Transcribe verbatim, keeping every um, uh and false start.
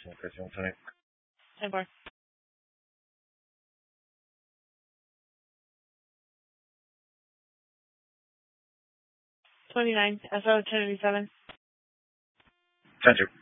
Comunicación Tony. ten four. twenty-nine, S O Trinity seven. ten two.